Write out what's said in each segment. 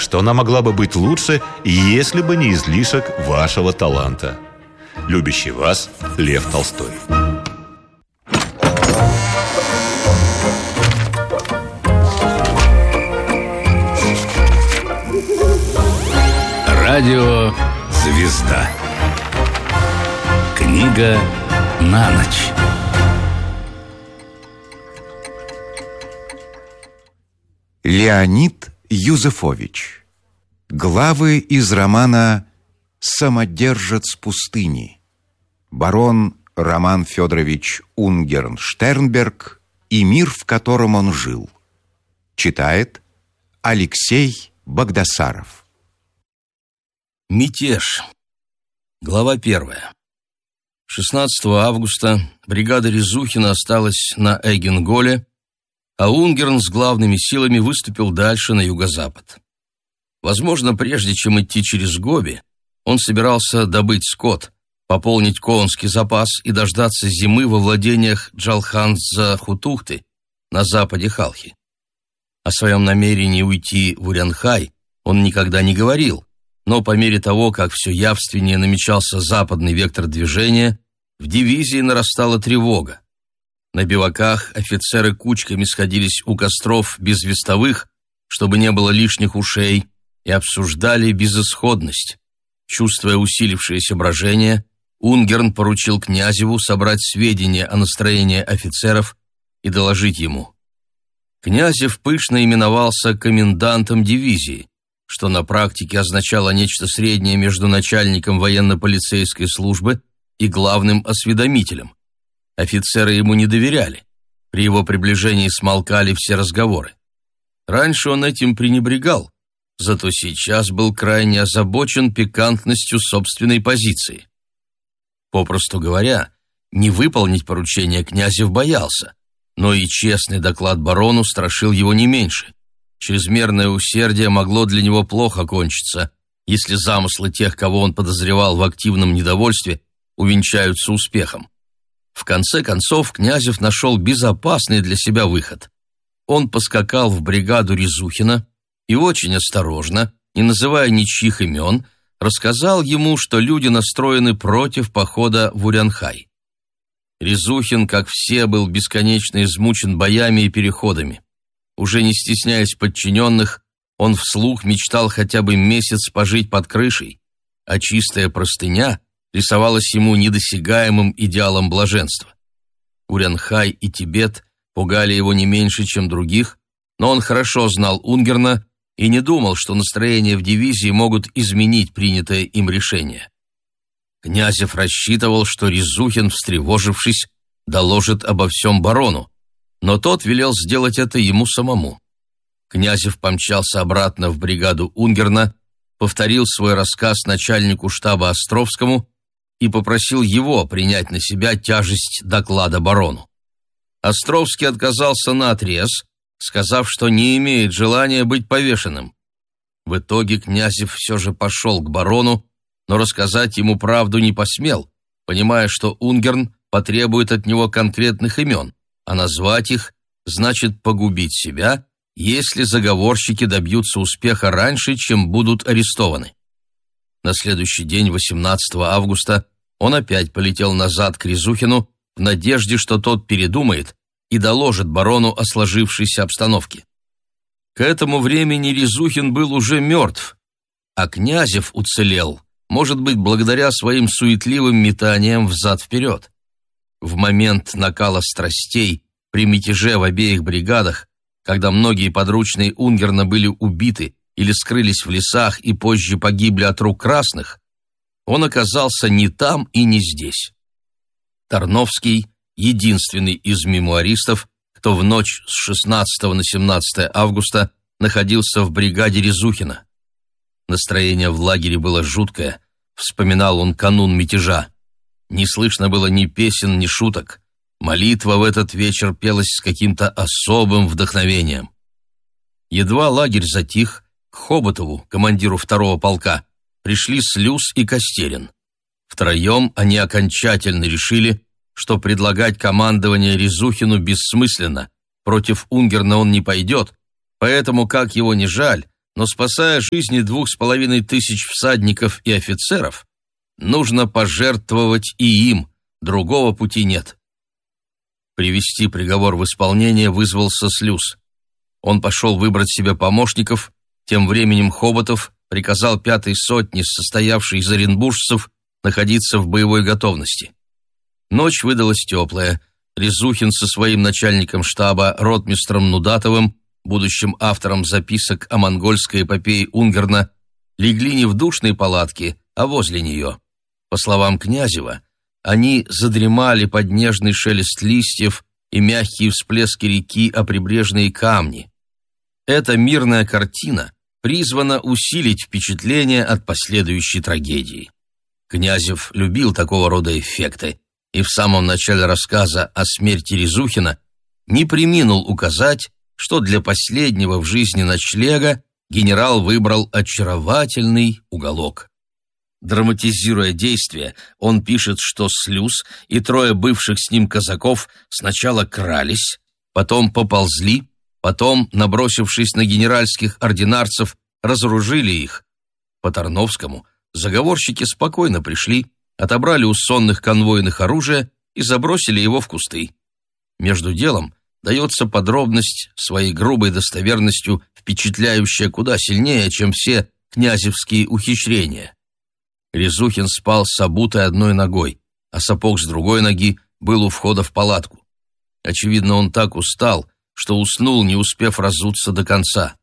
что она могла бы быть лучше, если бы не излишек вашего таланта. Любящий вас Лев Толстой. Радио «Звезда». Книга на ночь. Леонид Юзефович. Главы из романа «Самодержец пустыни». Барон Роман Федорович Унгерн-Штернберг и мир, в котором он жил. Читает Алексей Багдасаров. Мятеж. Глава 1. 16 августа бригада Резухина осталась на Эгенголе, а Унгерн с главными силами выступил дальше на юго-запад. Возможно, прежде чем идти через Гоби, он собирался добыть скот, пополнить конский запас и дождаться зимы во владениях Джалханза-Хутухты на западе Халхи. О своем намерении уйти в Урянхай он никогда не говорил, но по мере того, как все явственнее намечался западный вектор движения, в дивизии нарастала тревога. На биваках офицеры кучками сходились у костров без вестовых, чтобы не было лишних ушей, и обсуждали безысходность. Чувствуя усилившееся брожение, Унгерн поручил Князеву собрать сведения о настроении офицеров и доложить ему. Князев пышно именовался комендантом дивизии, что на практике означало нечто среднее между начальником военно-полицейской службы и главным осведомителем. Офицеры ему не доверяли. При его приближении смолкали все разговоры. Раньше он этим пренебрегал, зато сейчас был крайне озабочен пикантностью собственной позиции. Попросту говоря, не выполнить поручение Князев боялся, но и честный доклад барону страшил его не меньше. Чрезмерное усердие могло для него плохо кончиться, если замыслы тех, кого он подозревал в активном недовольстве, увенчаются успехом. В конце концов, Князев нашел безопасный для себя выход. Он поскакал в бригаду Резухина и очень осторожно, не называя ничьих имен, рассказал ему, что люди настроены против похода в Урянхай. Резухин, как все, был бесконечно измучен боями и переходами. Уже не стесняясь подчиненных, он вслух мечтал хотя бы месяц пожить под крышей, а чистая простыня рисовалась ему недосягаемым идеалом блаженства. Урянхай и Тибет пугали его не меньше, чем других, но он хорошо знал Унгерна и не думал, что настроения в дивизии могут изменить принятое им решение. Князев рассчитывал, что Резухин, встревожившись, доложит обо всем барону, но тот велел сделать это ему самому. Князев помчался обратно в бригаду Унгерна, повторил свой рассказ начальнику штаба Островскому и попросил его принять на себя тяжесть доклада барону. Островский отказался наотрез, сказав, что не имеет желания быть повешенным. В итоге Князев все же пошел к барону, но рассказать ему правду не посмел, понимая, что Унгерн потребует от него конкретных имен, а назвать их значит погубить себя, если заговорщики добьются успеха раньше, чем будут арестованы. На следующий день, 18 августа, он опять полетел назад к Резухину в надежде, что тот передумает и доложит барону о сложившейся обстановке. К этому времени Резухин был уже мертв, а Князев уцелел, может быть, благодаря своим суетливым метаниям взад-вперед. В момент накала страстей при мятеже в обеих бригадах, когда многие подручные Унгерна были убиты или скрылись в лесах и позже погибли от рук красных, он оказался не там и не здесь. Тарновский — единственный из мемуаристов, кто в ночь с 16 на 17 августа находился в бригаде Резухина. Настроение в лагере было жуткое, вспоминал он канун мятежа. Не слышно было ни песен, ни шуток. Молитва в этот вечер пелась с каким-то особым вдохновением. Едва лагерь затих, к Хоботову, командиру 2-го полка, пришли Слюс и Костерин. Втроем они окончательно решили, что предлагать командование Резухину бессмысленно, против Унгерна он не пойдет, поэтому, как его ни жаль, но, спасая жизни 2500 всадников и офицеров, нужно пожертвовать и им, другого пути нет. Привести приговор в исполнение вызвался Слюс. Он пошел выбрать себе помощников, тем временем Хоботов приказал 5-й сотне, состоявшей из оренбуржцев, находиться в боевой готовности. Ночь выдалась теплая. Резухин со своим начальником штаба, ротмистром Нудатовым, будущим автором записок о монгольской эпопее Унгерна, легли не в душной палатке, а возле нее. По словам Князева, они задремали под нежный шелест листьев и мягкие всплески реки о прибрежные камни. Эта мирная картина призвана усилить впечатление от последующей трагедии. Князев любил такого рода эффекты, и в самом начале рассказа о смерти Резухина не преминул указать, что для последнего в жизни ночлега генерал выбрал очаровательный уголок. Драматизируя действие, он пишет, что Слюс и 3 бывших с ним казаков сначала крались, потом поползли, потом, набросившись на генеральских ординарцев, разоружили их. По Тарновскому заговорщики спокойно пришли, отобрали у сонных конвойных оружие и забросили его в кусты. Между делом дается подробность, своей грубой достоверностью впечатляющая куда сильнее, чем все князевские ухищрения. Резухин спал с обутой одной ногой, а сапог с другой ноги был у входа в палатку. Очевидно, он так устал, что уснул, не успев разуться до конца.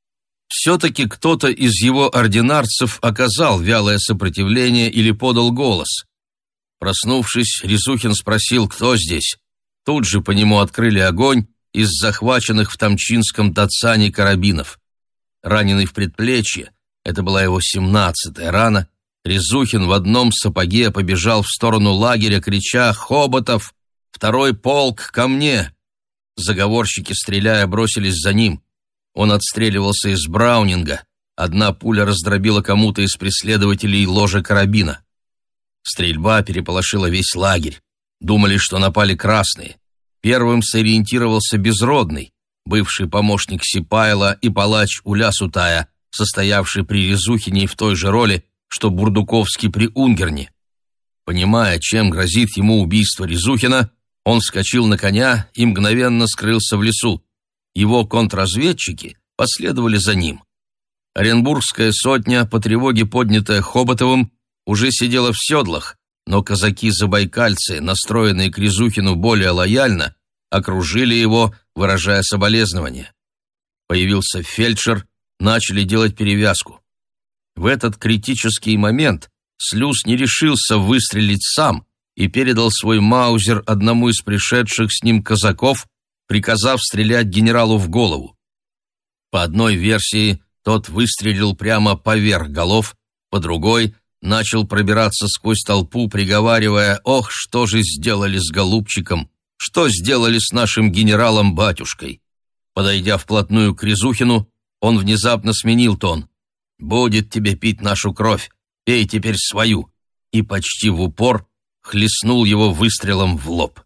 Все-таки кто-то из его ординарцев оказал вялое сопротивление или подал голос. Проснувшись, Резухин спросил, кто здесь. Тут же по нему открыли огонь из захваченных в Тамчинском Тацане карабинов. Раненый в предплечье, это была его 17-я рана, Резухин в одном сапоге побежал в сторону лагеря, крича «Хоботов! 2-й полк ко мне!». Заговорщики, стреляя, бросились за ним. Он отстреливался из браунинга. Одна пуля раздробила кому-то из преследователей ложе карабина. Стрельба переполошила весь лагерь. Думали, что напали красные. Первым сориентировался Безродный, бывший помощник Сипайла и палач Уля-Сутая, состоявший при Резухине в той же роли, что Бурдуковский при Унгерне. Понимая, чем грозит ему убийство Резухина, он вскочил на коня и мгновенно скрылся в лесу. Его контрразведчики последовали за ним. Оренбургская сотня, по тревоге поднятая Хоботовым, уже сидела в седлах, но казаки-забайкальцы, настроенные к Резухину более лояльно, окружили его, выражая соболезнования. Появился фельдшер, начали делать перевязку. В этот критический момент Слюс не решился выстрелить сам и передал свой маузер одному из пришедших с ним казаков, приказав стрелять генералу в голову. По одной версии, тот выстрелил прямо поверх голов, по другой начал пробираться сквозь толпу, приговаривая: «Ох, что же сделали с голубчиком! Что сделали с нашим генералом-батюшкой!» Подойдя вплотную к Резухину, он внезапно сменил тон. «Будет тебе пить нашу кровь, пей теперь свою!» и почти в упор хлестнул его выстрелом в лоб.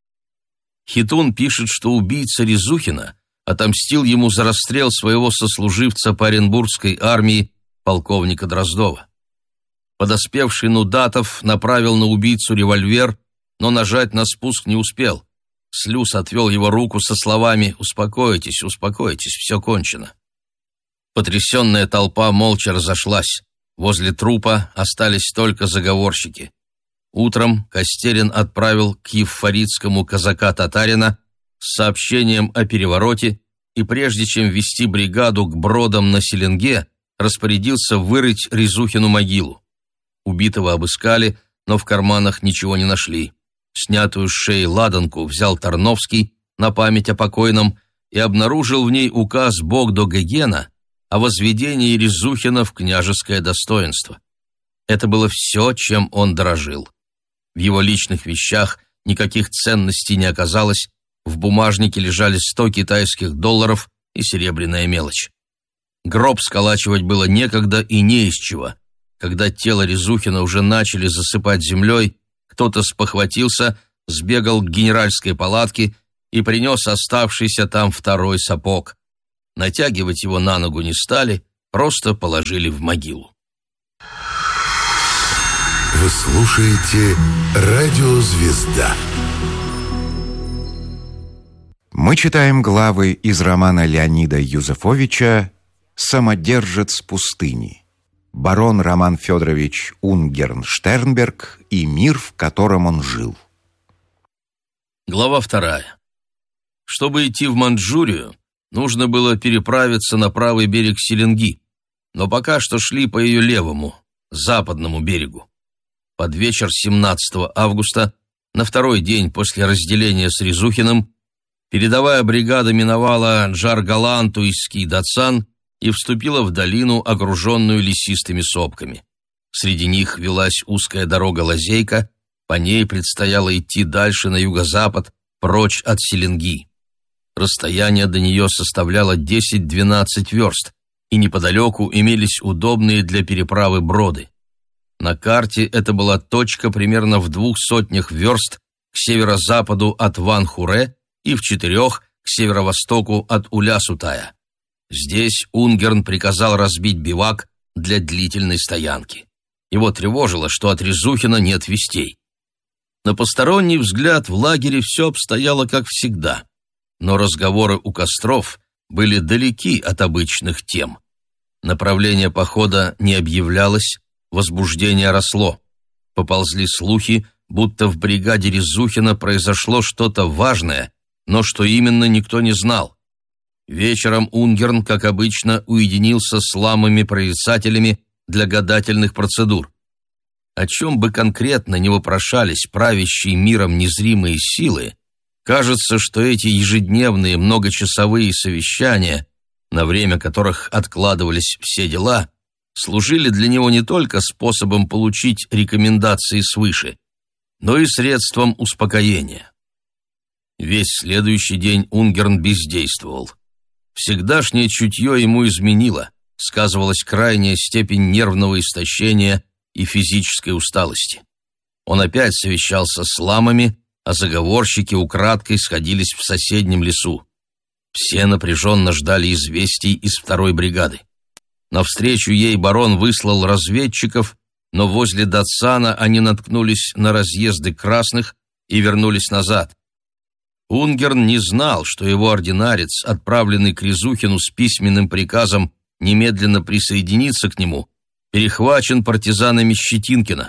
Хитун пишет, что убийца Резухина отомстил ему за расстрел своего сослуживца по Оренбургской армии полковника Дроздова. Подоспевший Нудатов направил на убийцу револьвер, но нажать на спуск не успел. Слюс отвел его руку со словами: «Успокойтесь, успокойтесь, все кончено». Потрясенная толпа молча разошлась. Возле трупа остались только заговорщики. Утром Костерин отправил к Евфоритскому казака-татарина с сообщением о перевороте и, прежде чем вести бригаду к бродам на Селенге, распорядился вырыть Резухину могилу. Убитого обыскали, но в карманах ничего не нашли. Снятую с шеи ладанку взял Тарновский на память о покойном и обнаружил в ней указ Богдо-Гогена о возведении Резухина в княжеское достоинство. Это было все, чем он дорожил. В его личных вещах никаких ценностей не оказалось, в бумажнике лежали 100 китайских долларов и серебряная мелочь. Гроб сколачивать было некогда и не из чего. Когда тело Резухина уже начали засыпать землей, кто-то спохватился, сбегал к генеральской палатке и принес оставшийся там 2-й сапог. Натягивать его на ногу не стали, просто положили в могилу. Вы слушаете «Радио Звезда». Мы читаем главы из романа Леонида Юзефовича «Самодержец пустыни», барон Роман Федорович Унгерн-Штернберг и мир, в котором он жил. Глава 2. Чтобы идти в Манчжурию, нужно было переправиться на правый берег Селенги, но пока что шли по ее левому, западному берегу. Под вечер 17 августа, на второй день после разделения с Резухиным, передовая бригада миновала Джаргалан-Туйский Дацан и вступила в долину, окруженную лесистыми сопками. Среди них велась узкая дорога-лазейка, по ней предстояло идти дальше на юго-запад, прочь от Селенги. Расстояние до нее составляло 10-12 верст, и неподалеку имелись удобные для переправы броды. На карте это была точка примерно в 200 верст к северо-западу от Ван-Хуре и в 4 к северо-востоку от Улясутая. Здесь Унгерн приказал разбить бивак для длительной стоянки. Его тревожило, что от Резухина нет вестей. На посторонний взгляд в лагере все обстояло как всегда, но разговоры у костров были далеки от обычных тем. Направление похода не объявлялось, возбуждение росло. Поползли слухи, будто в бригаде Резухина произошло что-то важное, но что именно никто не знал. Вечером Унгерн, как обычно, уединился с ламами-прорицателями для гадательных процедур. О чем бы конкретно ни вопрошались правящие миром незримые силы, кажется, что эти ежедневные многочасовые совещания, на время которых откладывались все дела, служили для него не только способом получить рекомендации свыше, но и средством успокоения. Весь следующий день Унгерн бездействовал. Всегдашнее чутье ему изменило, сказывалась крайняя степень нервного истощения и физической усталости. Он опять совещался с ламами, а заговорщики украдкой сходились в соседнем лесу. Все напряженно ждали известий из 2-й бригады. Навстречу ей барон выслал разведчиков, но возле Датсана они наткнулись на разъезды красных и вернулись назад. Унгерн не знал, что его ординарец, отправленный к Резухину с письменным приказом немедленно присоединиться к нему, перехвачен партизанами Щетинкина.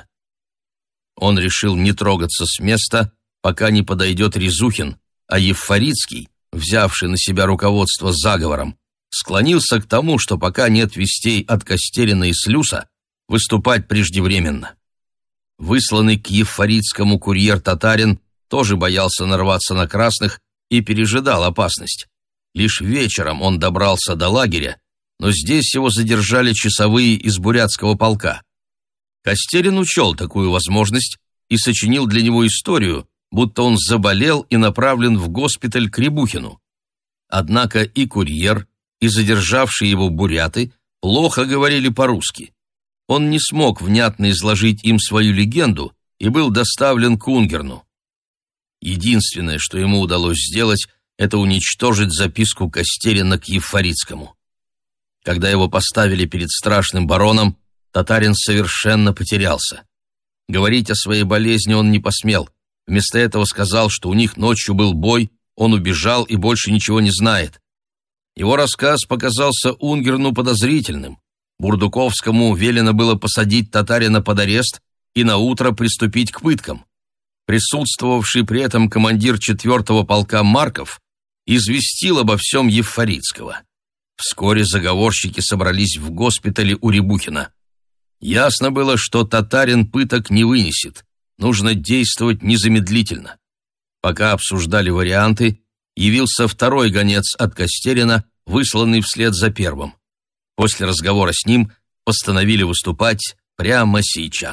Он решил не трогаться с места, пока не подойдет Резухин, а Евфорицкий, взявший на себя руководство заговором, склонился к тому, что пока нет вестей от Костерина и Слюса, выступать преждевременно. Высланный к Евфорицкому курьер-татарин тоже боялся нарваться на красных и пережидал опасность. Лишь вечером он добрался до лагеря, но здесь его задержали часовые из бурятского полка. Костерин учел такую возможность и сочинил для него историю, будто он заболел и направлен в госпиталь к Рябухину. Однако и курьер, и задержавшие его буряты плохо говорили по-русски. Он не смог внятно изложить им свою легенду и был доставлен к Унгерну. Единственное, что ему удалось сделать, это уничтожить записку Костерина к Евфорицкому. Когда его поставили перед страшным бароном, татарин совершенно потерялся. Говорить о своей болезни он не посмел. Вместо этого сказал, что у них ночью был бой, он убежал и больше ничего не знает. Его рассказ показался Унгерну подозрительным. Бурдуковскому велено было посадить татарина под арест и наутро приступить к пыткам. Присутствовавший при этом командир 4-го полка Марков известил обо всем Евфорицкого. Вскоре заговорщики собрались в госпитале у Рябухина. Ясно было, что татарин пыток не вынесет. Нужно действовать незамедлительно. Пока обсуждали варианты, явился 2-й гонец от Костерина, высланный вслед за 1-м. После разговора с ним постановили выступать прямо сейчас.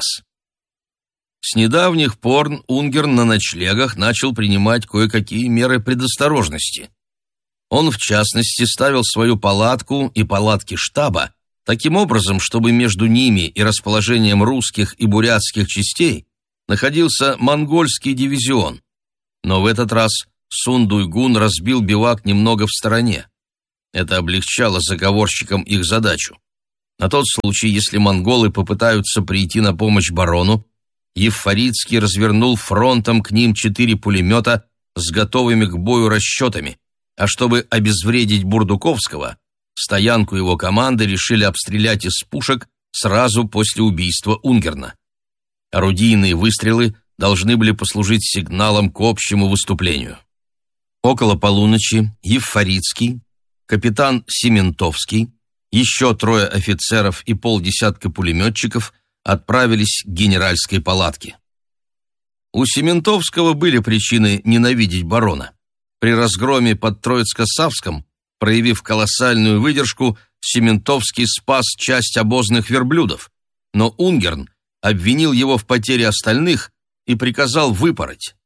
С недавних пор Унгерн на ночлегах начал принимать кое-какие меры предосторожности. Он, в частности, ставил свою палатку и палатки штаба таким образом, чтобы между ними и расположением русских и бурятских частей находился монгольский дивизион. Но в этот раз Сундуйгун разбил бивак немного в стороне. Это облегчало заговорщикам их задачу. На тот случай, если монголы попытаются прийти на помощь барону, Евфоритский развернул фронтом к ним 4 пулемета с готовыми к бою расчетами, а чтобы обезвредить Бурдуковского, стоянку его команды решили обстрелять из пушек сразу после убийства Унгерна. Орудийные выстрелы должны были послужить сигналом к общему выступлению. Около полуночи Евфоритский, капитан Сементовский, еще 3 офицеров и полдесятка пулеметчиков отправились к генеральской палатке. У Сементовского были причины ненавидеть барона. При разгроме под Троицко-Савском, проявив колоссальную выдержку, Сементовский спас часть обозных верблюдов, но Унгерн обвинил его в потере остальных и приказал выпороть.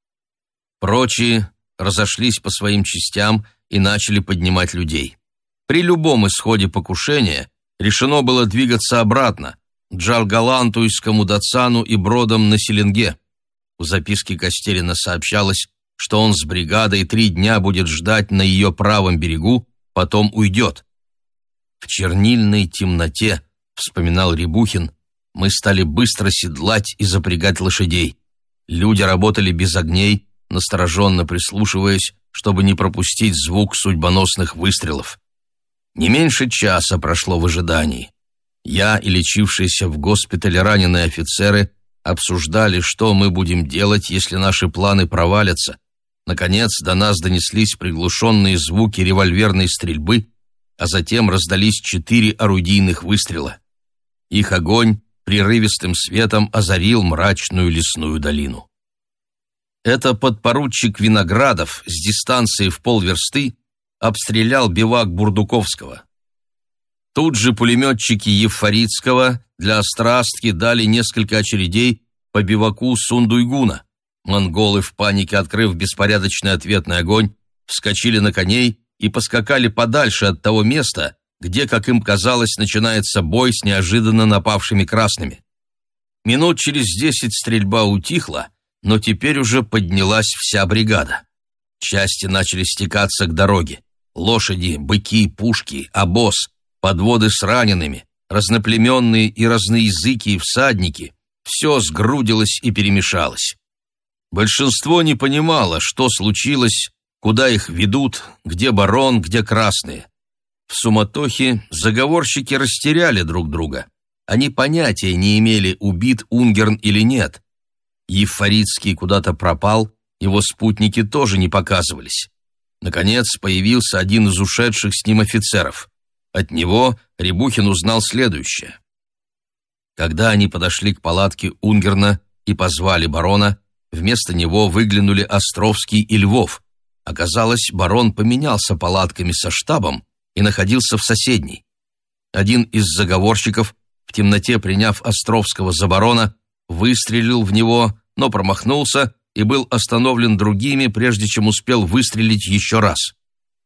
Прочие разошлись по своим частям и начали поднимать людей. При любом исходе покушения решено было двигаться обратно, к Джалгалантуйскому Дацану и бродам на Селенге. В записке Костерина сообщалось, что он с бригадой 3 дня будет ждать на ее правом берегу, потом уйдет. «В чернильной темноте», — вспоминал Рябухин, — «мы стали быстро седлать и запрягать лошадей. Люди работали без огней, настороженно прислушиваясь, чтобы не пропустить звук судьбоносных выстрелов. Не меньше часа прошло в ожидании. Я и лечившиеся в госпитале раненые офицеры обсуждали, что мы будем делать, если наши планы провалятся. Наконец до нас донеслись приглушенные звуки револьверной стрельбы, а затем раздались 4 орудийных выстрела. Их огонь прерывистым светом озарил мрачную лесную долину. Это подпоручик Виноградов с дистанции в полверсты обстрелял бивак Бурдуковского. Тут же пулеметчики Евфоритского для острастки дали несколько очередей по биваку Сундуйгуна. Монголы, в панике открыв беспорядочный ответный огонь, вскочили на коней и поскакали подальше от того места, где, как им казалось, начинается бой с неожиданно напавшими красными. Минут через 10 стрельба утихла, но теперь уже поднялась вся бригада. Части начали стекаться к дороге. Лошади, быки, пушки, обоз, подводы с ранеными, разноплеменные и разноязыкие всадники — все сгрудилось и перемешалось. Большинство не понимало, что случилось, куда их ведут, где барон, где красные. В суматохе заговорщики растеряли друг друга. Они понятия не имели, убит Унгерн или нет. Евфоритский куда-то пропал, его спутники тоже не показывались. Наконец появился один из ушедших с ним офицеров. От него Рябухин узнал следующее. Когда они подошли к палатке Унгерна и позвали барона, вместо него выглянули Островский и Львов. Оказалось, барон поменялся палатками со штабом и находился в соседней. Один из заговорщиков, в темноте приняв Островского за барона, выстрелил в него, но промахнулся и был остановлен другими, прежде чем успел выстрелить еще раз.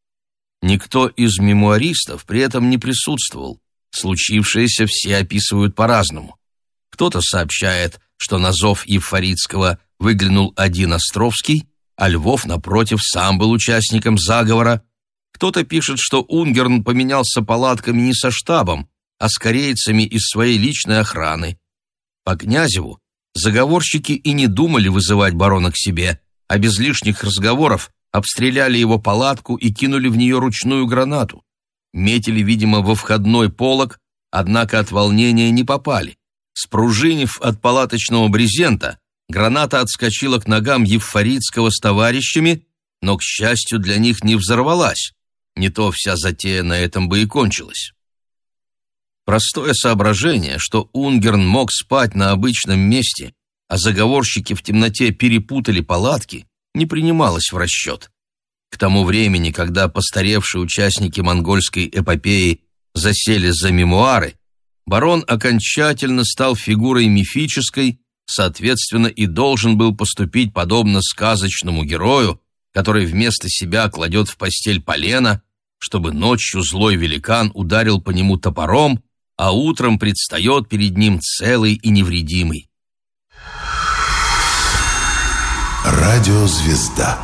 Никто из мемуаристов при этом не присутствовал. Случившееся все описывают по-разному. Кто-то сообщает, что на зов Евфоритского выглянул один Островский, а Львов, напротив, сам был участником заговора. Кто-то пишет, что Унгерн поменялся палатками не со штабом, а с корейцами из своей личной охраны. По Князеву заговорщики и не думали вызывать барона к себе, а без лишних разговоров обстреляли его палатку и кинули в нее ручную гранату. Метили, видимо, во входной полог, однако от волнения не попали. Спружинив от палаточного брезента, граната отскочила к ногам Евфоритского с товарищами, но, к счастью, для них не взорвалась. Не то вся затея на этом бы и кончилась. Простое соображение, что Унгерн мог спать на обычном месте, а заговорщики в темноте перепутали палатки, не принималось в расчет. К тому времени, когда постаревшие участники монгольской эпопеи засели за мемуары, барон окончательно стал фигурой мифической, соответственно, и должен был поступить подобно сказочному герою, который вместо себя кладет в постель полено, чтобы ночью злой великан ударил по нему топором, а утром предстает перед ним целый и невредимый. Радиозвезда.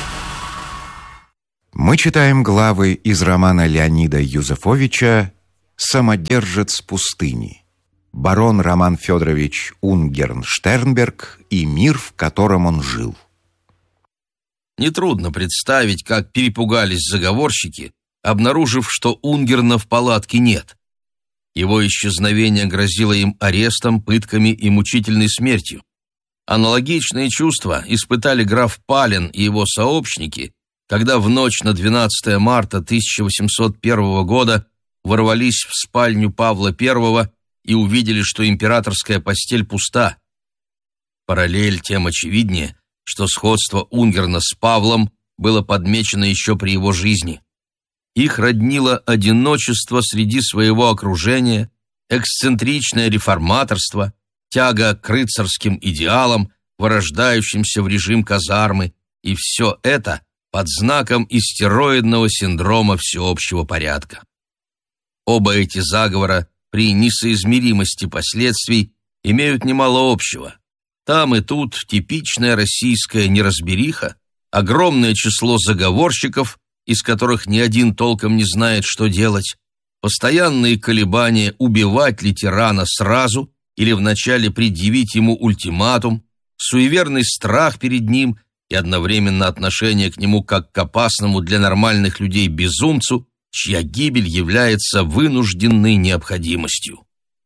Мы читаем главы из романа Леонида Юзефовича Самодержец пустыни. Барон Роман Федорович Унгерн-Штернберг и мир, в котором он жил. Нетрудно представить, как перепугались заговорщики, обнаружив, что Унгерна в палатке нет. Его исчезновение грозило им арестом, пытками и мучительной смертью. Аналогичные чувства испытали граф Пален и его сообщники, когда в ночь на 12 марта 1801 года ворвались в спальню Павла I и увидели, что императорская постель пуста. Параллель тем очевиднее, что сходство Унгерна с Павлом было подмечено еще при его жизни. Их роднило одиночество среди своего окружения, эксцентричное реформаторство, тяга к рыцарским идеалам, вырождающимся в режим казармы, и все это под знаком истероидного синдрома всеобщего порядка. Оба эти заговора при несоизмеримости последствий имеют немало общего. Там и тут типичная российская неразбериха, огромное число заговорщиков, из которых ни один толком не знает, что делать, постоянные колебания, убивать ли тирана сразу или вначале предъявить ему ультиматум, суеверный страх перед ним и одновременно отношение к нему как к опасному для нормальных людей безумцу, чья гибель является вынужденной необходимостью.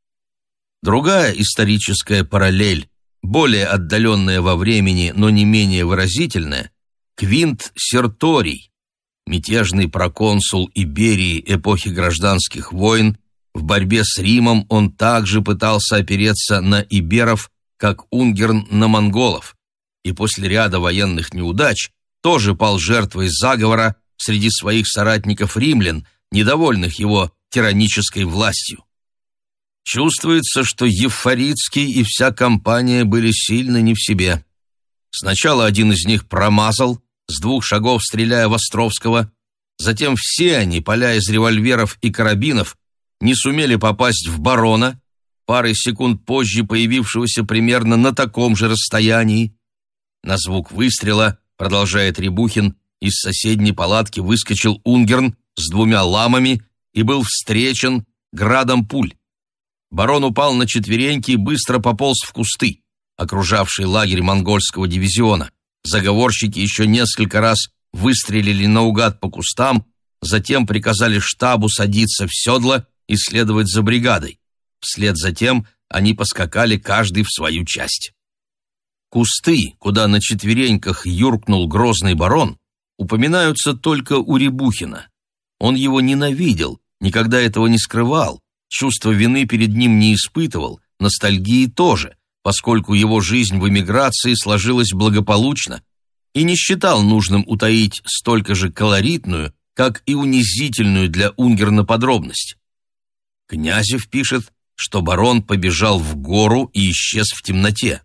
Другая историческая параллель, более отдаленная во времени, но не менее выразительная, Квинт Серторий, мятежный проконсул Иберии эпохи гражданских войн. В борьбе с Римом он также пытался опереться на иберов, как Унгерн на монголов, и после ряда военных неудач тоже пал жертвой заговора среди своих соратников-римлян, недовольных его тиранической властью. Чувствуется, что Евфорицкий и вся компания были сильно не в себе. Сначала один из них промазал, с 2 шагов стреляя в Островского, затем все они, паля из револьверов и карабинов, не сумели попасть в барона, парой секунд позже появившегося примерно на таком же расстоянии. На звук выстрела, продолжает Рябухин, из соседней палатки выскочил Унгерн с 2 ламами и был встречен градом пуль. Барон упал на четвереньки и быстро пополз в кусты, окружавшие лагерь монгольского дивизиона. Заговорщики еще несколько раз выстрелили наугад по кустам, затем приказали штабу садиться в седло и следовать за бригадой. Вслед за тем они поскакали каждый в свою часть. Кусты, куда на четвереньках юркнул грозный барон, упоминаются только у Рябухина. Он его ненавидел, никогда этого не скрывал, чувства вины перед ним не испытывал, ностальгии тоже, поскольку его жизнь в эмиграции сложилась благополучно, и не считал нужным утаить столько же колоритную, как и унизительную для Унгерна подробность. Князев пишет, что барон побежал в гору и исчез в темноте.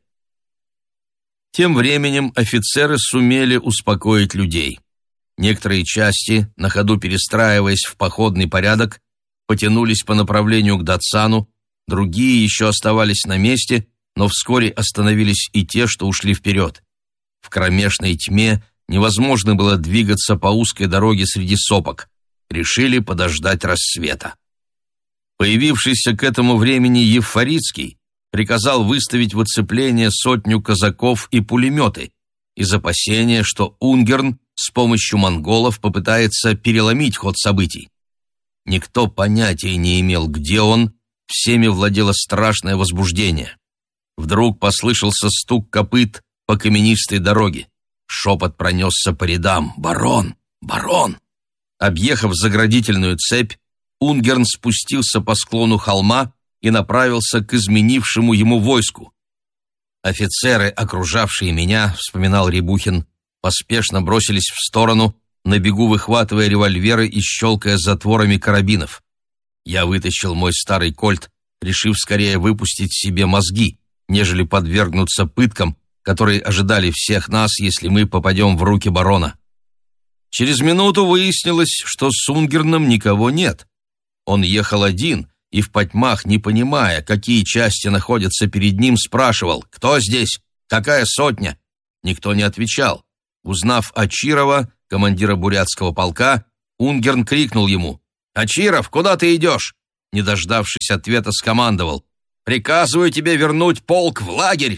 Тем временем офицеры сумели успокоить людей. Некоторые части, на ходу перестраиваясь в походный порядок, потянулись по направлению к Датсану, другие еще оставались на месте, но вскоре остановились и те, что ушли вперед. В кромешной тьме невозможно было двигаться по узкой дороге среди сопок. Решили подождать рассвета. Появившийся к этому времени Евфорицкий приказал выставить в оцепление 100 казаков и пулеметы из опасения, что Унгерн с помощью монголов попытается переломить ход событий. Никто понятия не имел, где он, всеми владело страшное возбуждение. Вдруг послышался стук копыт по каменистой дороге. Шепот пронесся по рядам: «Барон! Барон!» Объехав заградительную цепь, Унгерн спустился по склону холма и направился к изменившему ему войску. «Офицеры, окружавшие меня, — вспоминал Рябухин, — поспешно бросились в сторону, на бегу выхватывая револьверы и щелкая затворами карабинов. Я вытащил мой старый кольт, решив скорее выпустить себе мозги, нежели подвергнуться пыткам, которые ожидали всех нас, если мы попадем в руки барона. Через минуту выяснилось, что с Унгерном никого нет. Он ехал один и в потьмах, не понимая, какие части находятся перед ним, спрашивал: «Кто здесь? Какая сотня?» Никто не отвечал. Узнав Очирова, командира бурятского полка, Унгерн крикнул ему: «Очиров, куда ты идешь? не дождавшись ответа, скомандовал: «Приказываю тебе вернуть полк в лагерь!»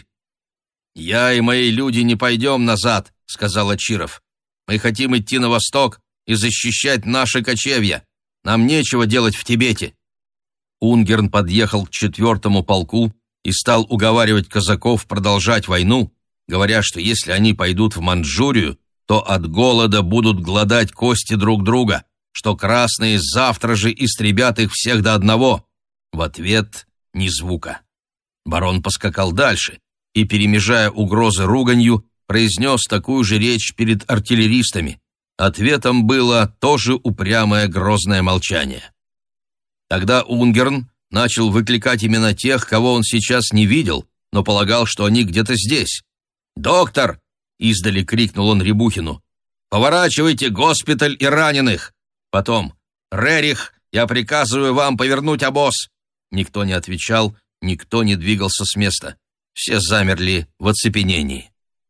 «Я и мои люди не пойдем назад», — сказал Очиров. «Мы хотим идти на восток и защищать наши кочевья. Нам нечего делать в Тибете». Унгерн подъехал к 4-му полку и стал уговаривать казаков продолжать войну, говоря, что если они пойдут в Манчжурию, то от голода будут глодать кости друг друга, что красные завтра же истребят их всех до одного. В ответ ни звука. Барон поскакал дальше и, перемежая угрозы руганью, произнес такую же речь перед артиллеристами. Ответом было тоже упрямое грозное молчание. Тогда Унгерн начал выкликать имена тех, кого он сейчас не видел, но полагал, что они где-то здесь. «Доктор!» — издали крикнул он Рябухину. «Поворачивайте госпиталь и раненых!» Потом: «Рерих, я приказываю вам повернуть обоз!» Никто не отвечал, никто не двигался с места. Все замерли в оцепенении.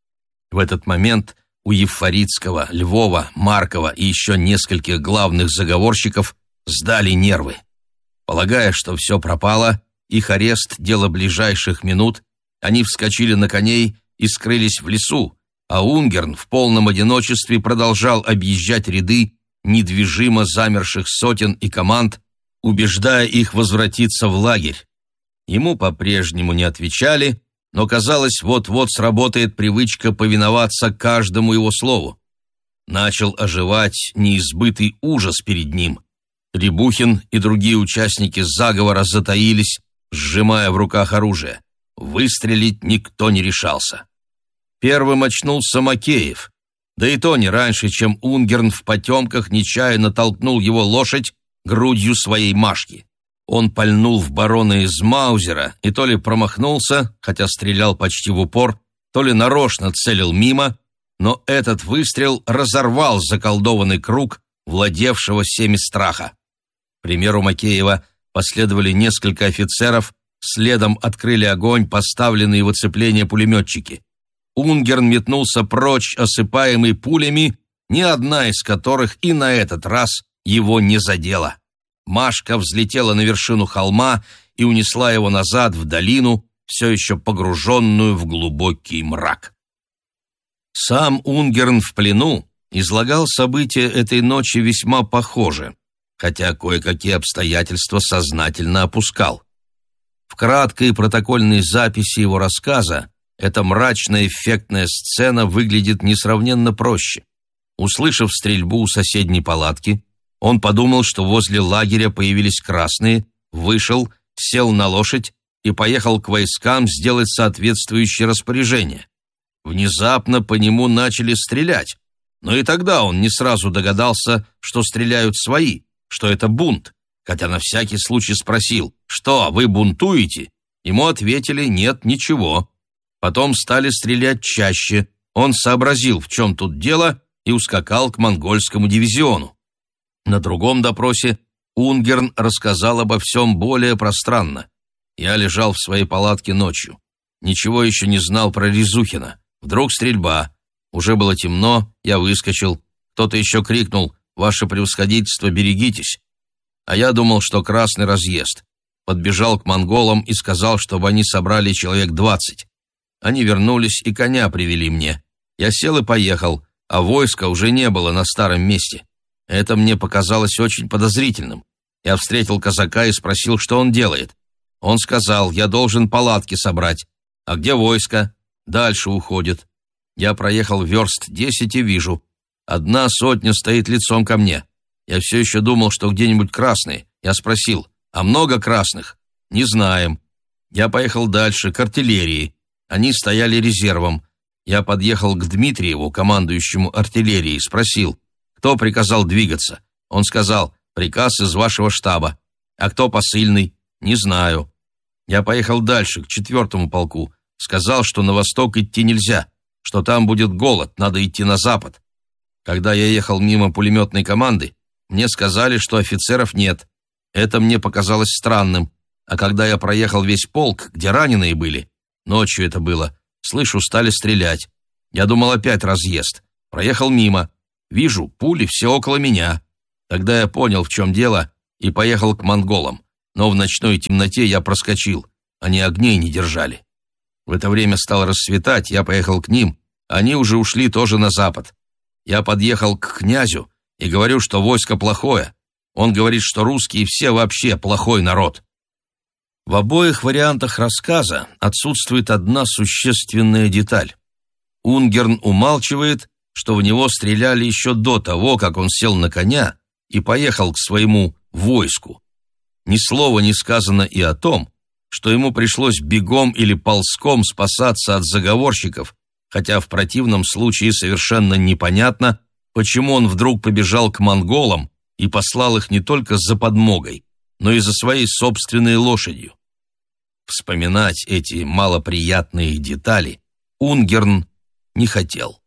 В этот момент у Евфоритского, Львова, Маркова и еще нескольких главных заговорщиков сдали нервы. Полагая, что все пропало, их арест — дело ближайших минут, они вскочили на коней и скрылись в лесу, а Унгерн в полном одиночестве продолжал объезжать ряды недвижимо замерших сотен и команд, убеждая их возвратиться в лагерь. Ему по-прежнему не отвечали, но, казалось, вот-вот сработает привычка повиноваться каждому его слову. Начал оживать неизбытый ужас перед ним. Рябухин и другие участники заговора затаились, сжимая в руках оружие. Выстрелить никто не решался. Первым очнулся Макеев, да и то не раньше, чем Унгерн в потемках нечаянно толкнул его лошадь грудью своей Машки. Он пальнул в барона из маузера и то ли промахнулся, хотя стрелял почти в упор, то ли нарочно целил мимо, но этот выстрел разорвал заколдованный круг владевшего всеми страха. К примеру Макеева последовали несколько офицеров, следом открыли огонь поставленные в оцепление пулеметчики. Унгерн метнулся прочь, осыпаемый пулями, ни одна из которых и на этот раз его не задела. Машка взлетела на вершину холма и унесла его назад в долину, все еще погруженную в глубокий мрак. Сам Унгерн в плену излагал события этой ночи весьма похоже, хотя кое-какие обстоятельства сознательно опускал. В краткой протокольной записи его рассказа эта мрачная эффектная сцена выглядит несравненно проще. Услышав стрельбу у соседней палатки, он подумал, что возле лагеря появились красные, вышел, сел на лошадь и поехал к войскам сделать соответствующее распоряжение. Внезапно по нему начали стрелять, но и тогда он не сразу догадался, что стреляют свои, что это бунт, хотя на всякий случай спросил: «Что, вы бунтуете?» Ему ответили: «Нет, ничего». Потом стали стрелять чаще, он сообразил, в чем тут дело, и ускакал к монгольскому дивизиону. На другом допросе Унгерн рассказал обо всем более пространно. «Я лежал в своей палатке ночью. Ничего еще не знал про Резухина. Вдруг стрельба. Уже было темно, я выскочил. Кто-то еще крикнул: «Ваше превосходительство, берегитесь!» А я думал, что красный разъезд. Подбежал к монголам и сказал, чтобы они собрали человек 20. Они вернулись и коня привели мне. Я сел и поехал, а войска уже не было на старом месте. Это мне показалось очень подозрительным. Я встретил казака и спросил, что он делает. Он сказал: «Я должен палатки собрать». «А где войско?» «Дальше уходит». Я проехал верст 10 и вижу: 1 сотня стоит лицом ко мне. Я все еще думал, что где-нибудь красные. Я спросил: «А много красных?» «Не знаем». Я поехал дальше, к артиллерии. Они стояли резервом. Я подъехал к Дмитриеву, командующему артиллерией, спросил: «Кто приказал двигаться?» Он сказал: «Приказ из вашего штаба». «А кто посыльный?» «Не знаю». Я поехал дальше, к 4-му полку. Сказал, что на восток идти нельзя, что там будет голод, надо идти на запад. Когда я ехал мимо пулеметной команды, мне сказали, что офицеров нет. Это мне показалось странным. А когда я проехал весь полк, где раненые были, ночью это было, слышу, стали стрелять. Я думал, опять разъезд. Проехал мимо. Вижу, пули все около меня. Тогда я понял, в чем дело, и поехал к монголам. но в ночной темноте я проскочил, они огней не держали. В это время стало рассветать, я поехал к ним, они уже ушли тоже на запад. Я подъехал к князю и говорю, что войско плохое. Он говорит, что русские все вообще плохой народ. В обоих вариантах рассказа отсутствует одна существенная деталь. Унгерн умалчивает, что в него стреляли еще до того, как он сел на коня и поехал к своему войску. Ни слова не сказано и о том, что ему пришлось бегом или ползком спасаться от заговорщиков, хотя в противном случае совершенно непонятно, почему он вдруг побежал к монголам и послал их не только за подмогой, но и за своей собственной лошадью. Вспоминать эти малоприятные детали Унгерн не хотел.